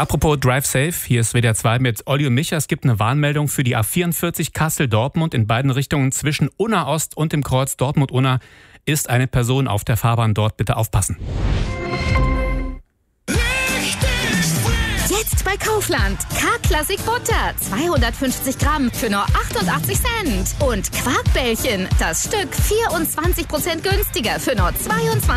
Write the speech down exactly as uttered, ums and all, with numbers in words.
Apropos Drive Safe, hier ist W D R zwei mit Olli und Micha. Es gibt eine Warnmeldung für die A vierundvierzig Kassel-Dortmund in beiden Richtungen zwischen Unna Ost und dem Kreuz Dortmund-Unna ist eine Person auf der Fahrbahn dort. Bitte aufpassen. Jetzt bei Kaufland. K-Klassik Butter. zweihundertfünfzig Gramm für nur achtundachtzig Cent. Und Quarkbällchen. Das Stück vierundzwanzig Prozent günstiger für nur zweiundzwanzig